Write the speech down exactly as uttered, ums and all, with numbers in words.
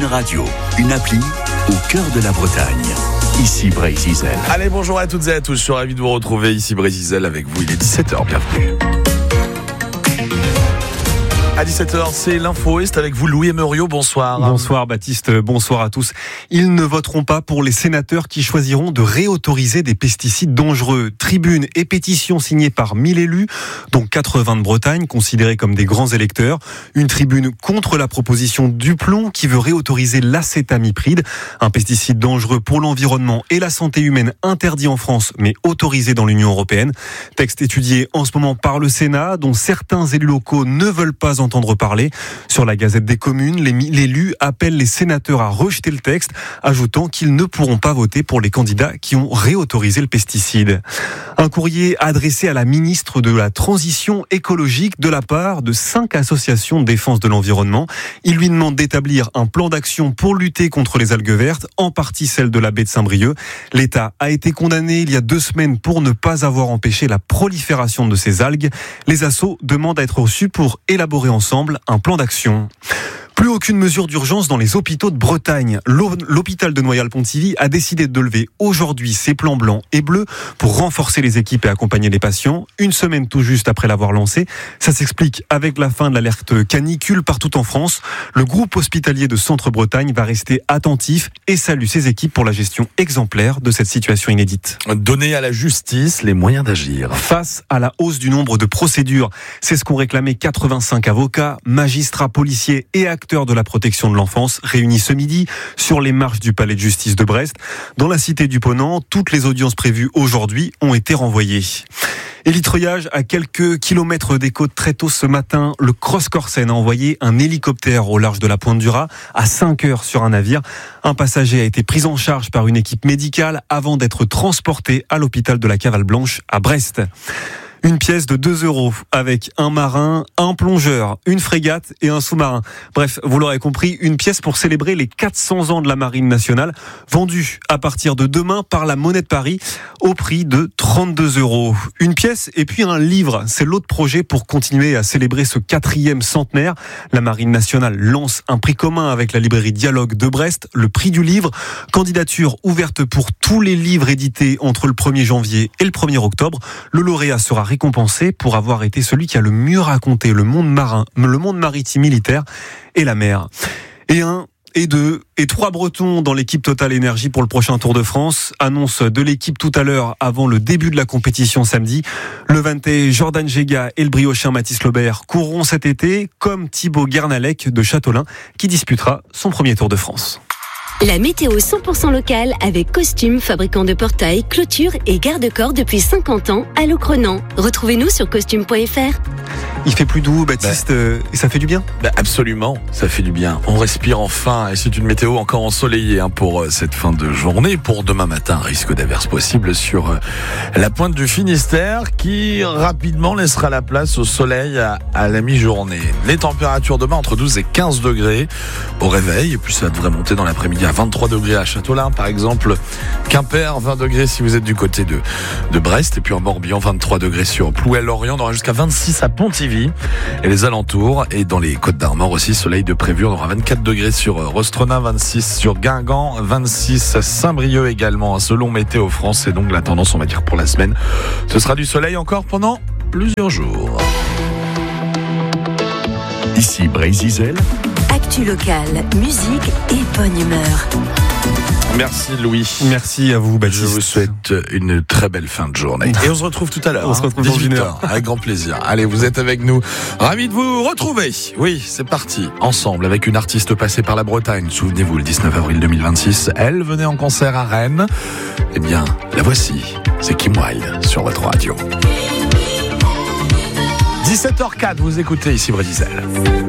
Radio, une appli au cœur de la Bretagne. Ici Brézizel. Allez, bonjour à toutes et à tous. Je suis ravi de vous retrouver ici Brézizel avec vous. Il est dix-sept heures. Bienvenue. À dix-sept heures, c'est l'info et c'est avec vous Louis et Muriot. Bonsoir. Bonsoir Baptiste, bonsoir à tous. Ils ne voteront pas pour les sénateurs qui choisiront de réautoriser des pesticides dangereux. Tribune et pétition signée par mille élus, dont quatre-vingts de Bretagne, considérés comme des grands électeurs. Une tribune contre la proposition Duplon qui veut réautoriser l'acétamipride, un pesticide dangereux pour l'environnement et la santé humaine interdit en France mais autorisé dans l'Union européenne. Texte étudié en ce moment par le Sénat, dont certains élus locaux ne veulent pas entendre parler. Sur la Gazette des communes, l'élu appelle les sénateurs à rejeter le texte, ajoutant qu'ils ne pourront pas voter pour les candidats qui ont réautorisé le pesticide. Un courrier adressé à la ministre de la Transition écologique de la part de cinq associations de défense de l'environnement. Il lui demande d'établir un plan d'action pour lutter contre les algues vertes, en partie celle de la baie de Saint-Brieuc. L'État a été condamné il y a deux semaines pour ne pas avoir empêché la prolifération de ces algues. Les assos demandent à être reçus pour élaborer ensemble un plan d'action. Plus aucune mesure d'urgence dans les hôpitaux de Bretagne. L'hôpital de Noyal-Pontivy a décidé de lever aujourd'hui ses plans blancs et bleus pour renforcer les équipes et accompagner les patients. Une semaine tout juste après l'avoir lancé. Ça s'explique avec la fin de l'alerte canicule partout en France. Le groupe hospitalier de Centre-Bretagne va rester attentif et salue ses équipes pour la gestion exemplaire de cette situation inédite. Donner à la justice les moyens d'agir. Face à la hausse du nombre de procédures, c'est ce qu'ont réclamé quatre-vingt-cinq avocats, magistrats, policiers et acteurs de la protection de l'enfance réunis ce midi sur les marches du palais de justice de Brest. Dans la cité du Ponant, toutes les audiences prévues aujourd'hui ont été renvoyées. Et l'itreuillage à quelques kilomètres des côtes très tôt ce matin, le Cross Corsen a envoyé un hélicoptère au large de la Pointe du Raz à cinq heures sur un navire. Un passager a été pris en charge par une équipe médicale avant d'être transporté à l'hôpital de la Cavale Blanche à Brest. Une pièce de deux euros avec un marin, un plongeur, une frégate et un sous-marin. Bref, vous l'aurez compris, une pièce pour célébrer les quatre cents ans de la Marine nationale, vendue à partir de demain par la Monnaie de Paris au prix de trente-deux euros. Une pièce et puis un livre, c'est l'autre projet pour continuer à célébrer ce quatrième centenaire. La Marine nationale lance un prix commun avec la librairie Dialogue de Brest, le prix du livre. Candidature ouverte pour tous les livres édités entre le premier janvier et le premier octobre. Le lauréat sera récompensé pour avoir été celui qui a le mieux raconté le monde marin, le monde maritime militaire et la mer. Et un, et deux, et trois Bretons dans l'équipe Total Énergie pour le prochain Tour de France. Annonce de l'équipe tout à l'heure avant le début de la compétition samedi. Le Vantais Jordan Gega et le Briochin Mathis Lobert courront cet été, comme Thibaut Guernalec de Châteaulin qui disputera son premier Tour de France. La météo cent pour cent locale avec Costume, fabricant de portails, clôtures et garde-corps depuis cinquante ans à Locronan. Retrouvez-nous sur costume point f r. Il fait plus doux, Baptiste, bah, euh, et ça fait du bien bah Absolument, ça fait du bien. On respire enfin, et c'est une météo encore ensoleillée hein, pour euh, cette fin de journée. Pour demain matin, risque d'averse possible sur euh, la pointe du Finistère, qui rapidement laissera la place au soleil à, à la mi-journée. Les températures demain entre douze et quinze degrés au réveil, et puis ça devrait monter dans l'après-midi à vingt-trois degrés à Châteaulin, par exemple. Quimper, vingt degrés si vous êtes du côté de, de Brest, et puis en Morbihan, vingt-trois degrés sur Plouël-Lorient, on aura jusqu'à vingt-six à Pontivy et les alentours, et dans les Côtes d'Armor aussi, soleil de prévu, on aura vingt-quatre degrés sur Rostrenin, vingt-six sur Guingamp, vingt-six à Saint-Brieuc également, selon Météo France. Et donc la tendance, on va dire, pour la semaine, ce sera du soleil encore pendant plusieurs jours. Ici Brézizel. Actu locale, musique et bonne humeur. Merci Louis. Merci à vous Baptiste. Je vous souhaite une très belle fin de journée. Et on se retrouve tout à l'heure. On se retrouve dans une heure. Avec grand plaisir. Allez, vous êtes avec nous. Ravi de vous retrouver. Oui, c'est parti. Ensemble avec une artiste passée par la Bretagne. Souvenez-vous, le dix-neuf avril deux mille vingt-six, elle venait en concert à Rennes. Eh bien, la voici. C'est Kim Wilde sur votre radio. dix-sept heures zéro quatre, vous écoutez ici Brézizel.